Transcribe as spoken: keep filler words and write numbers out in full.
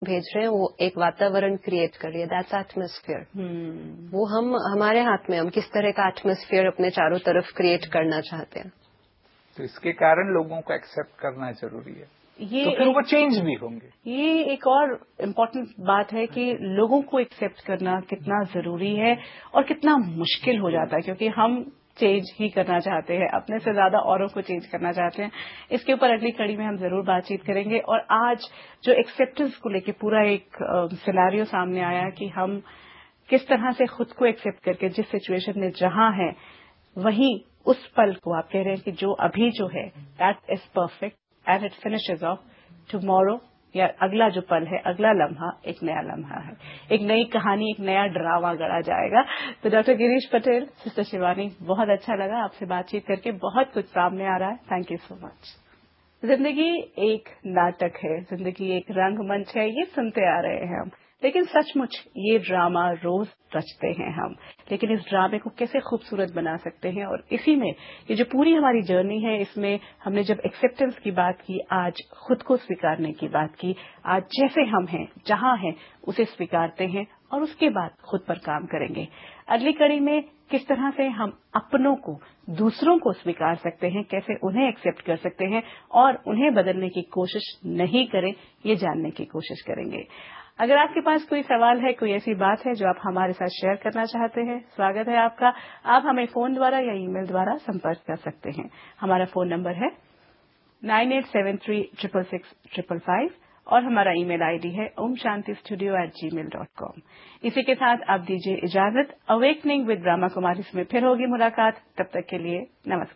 भेज रहे हैं वो एक वातावरण क्रिएट कर रही है, दैट्स एटमॉस्फेयर। वो हम हमारे हाथ में, हम किस तरह का एटमॉस्फेयर अपने चारों तरफ क्रिएट करना चाहते हैं। तो इसके कारण लोगों को एक्सेप्ट करना जरूरी है, ये तो फिर वो चेंज भी होंगे। ये एक और इम्पोर्टेंट बात है कि लोगों को एक्सेप्ट करना कितना जरूरी है और कितना मुश्किल हो जाता है, क्योंकि हम चेंज ही करना चाहते हैं, अपने से ज्यादा औरों को चेंज करना चाहते हैं। इसके ऊपर अगली कड़ी में हम जरूर बातचीत करेंगे। और आज जो एक्सेप्टेंस को लेके पूरा एक सिनेरियो सामने आया कि हम किस तरह से खुद को एक्सेप्ट करके जिस सिचुएशन में जहां है वहीं उस पल को आप कह रहे हैं कि जो अभी जो है that is perfect and it finishes of tomorrow, या अगला जो पल है, अगला लम्हा एक नया लम्हा है, एक नई कहानी, एक नया ड्रामा गढ़ा जाएगा। तो डॉक्टर गिरीश पटेल, सिस्टर शिवानी, बहुत अच्छा लगा आपसे बातचीत करके, बहुत कुछ सामने आ रहा है। Thank you so much. जिंदगी एक नाटक है, जिंदगी एक रंगमंच है, ये सुनते आ रहे हैं हम, लेकिन सचमुच ये ड्रामा रोज रचते हैं हम। लेकिन इस ड्रामे को कैसे खूबसूरत बना सकते हैं, और इसी में ये जो पूरी हमारी जर्नी है, इसमें हमने जब एक्सेप्टेंस की बात की, आज खुद को स्वीकारने की बात की, आज जैसे हम हैं, जहां हैं, उसे स्वीकारते हैं और उसके बाद खुद पर काम करेंगे। अगली कड़ी में किस तरह से हम अपनों को, दूसरों को स्वीकार सकते हैं, कैसे उन्हें एक्सेप्ट कर सकते हैं और उन्हें बदलने की कोशिश नहीं करें, ये जानने की कोशिश करेंगे। अगर आपके पास कोई सवाल है, कोई ऐसी बात है जो आप हमारे साथ शेयर करना चाहते हैं, स्वागत है आपका। आप हमें फोन द्वारा या ईमेल द्वारा संपर्क कर सकते हैं। हमारा फोन नंबर है nine eight seven three triple six triple five और हमारा ईमेल आईडी है ओम शांति स्टूडियो एट जी मेल डॉट कॉम। इसी के साथ आप दीजिए इजाजत। अवेकनिंग विद ब्रह्मा कुमारी में फिर होगी मुलाकात, तब तक के लिए नमस्कार।